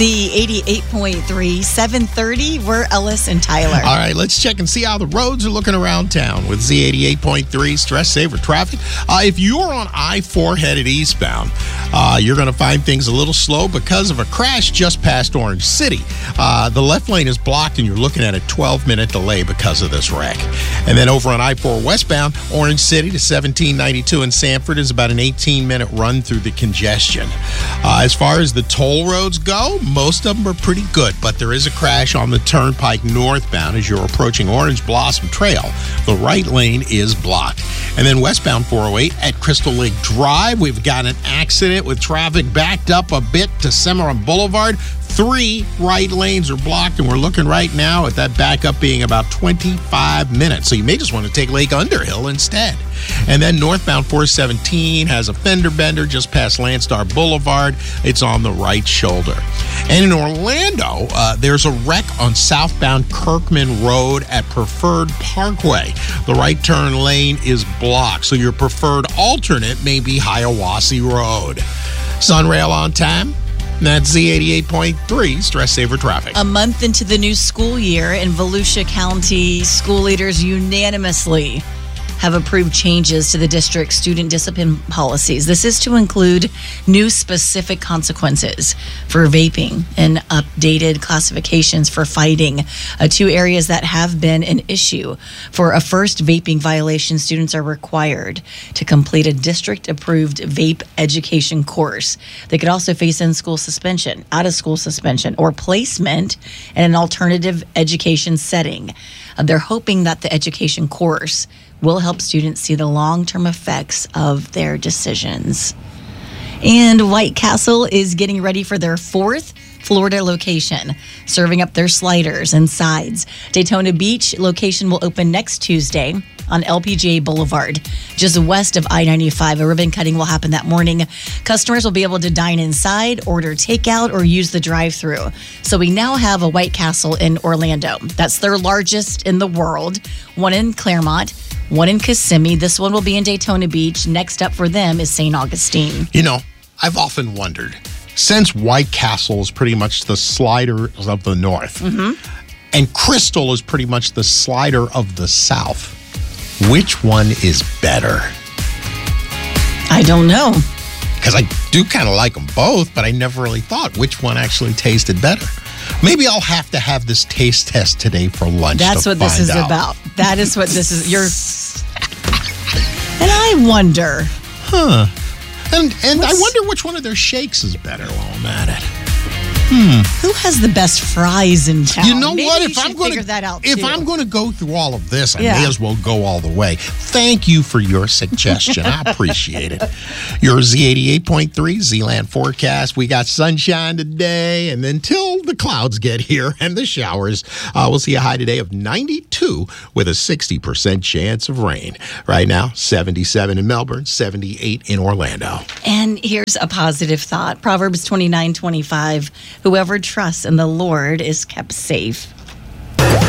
Z88.3, 730. We're Ellis and Tyler. All right, let's check and see how the roads are looking around town with Z88.3 Stress Saver Traffic. If you're on I-4 headed eastbound, you're going to find things a little slow because of a crash just past Orange City. The left lane is blocked, and you're looking at a 12-minute delay because of this wreck. And then over on I-4 westbound, Orange City to 1792 in Sanford is about an 18-minute run through the congestion. As far as the toll roads go, most of them are pretty good, but there is a crash on the Turnpike northbound as you're approaching Orange Blossom Trail. The right lane is blocked. And then westbound 408 at Crystal Lake Drive, we've got an accident with traffic backed up a bit to Cimarron Boulevard. 3 right lanes are blocked, and we're looking right now at that backup being about 25 minutes. So you may just want to take Lake Underhill instead. And then northbound 417 has a fender bender just past Landstar Boulevard. It's on the right shoulder. And in Orlando, there's a wreck on southbound Kirkman Road at Preferred Parkway. The right turn lane is blocked, so your preferred alternate may be Hiawassee Road. Sunrail on time. That's Z88.3 Stress Saver Traffic. A month into the new school year, and Volusia County school leaders unanimously have approved changes to the district's student discipline policies. This is to include new specific consequences for vaping and updated classifications for fighting, 2 areas that have been an issue. For a first vaping violation, students are required to complete a district-approved vape education course. They could also face in-school suspension, out-of-school suspension, or placement in an alternative education setting. They're hoping that the education course will help students see the long-term effects of their decisions. And White Castle is getting ready for their 4th Florida location, serving up their sliders and sides. Daytona Beach location will open next Tuesday on LPGA Boulevard, just west of I-95. A ribbon cutting will happen that morning. Customers will be able to dine inside, order takeout, or use the drive-thru. So we now have a White Castle in Orlando. That's their largest in the world. One in Claremont, one in Kissimmee. This one will be in Daytona Beach. Next up for them is St. Augustine. You know, I've often wondered, since White Castle is pretty much the slider of the north, and Crystal is pretty much the slider of the south, which one is better? I don't know. Because I do kind of like them both, but I never really thought which one actually tasted better. Maybe I'll have to have this taste test today for lunch. That's what this is about. That is what this is. And I wonder. And I wonder which one of their shakes is better while I'm at it. Who has the best fries in town? You know Maybe what? If I'm going to go through all of this, I may as well go all the way. Thank you for your suggestion. I appreciate it. Your Z88.3 Zealand forecast. We got sunshine today, and then till the clouds get here and the showers, we'll see a high today of 92 with a 60% chance of rain. Right now, 77 in Melbourne, 78 in Orlando. And here's a positive thought. Proverbs 29:25. Whoever trusts in the Lord is kept safe.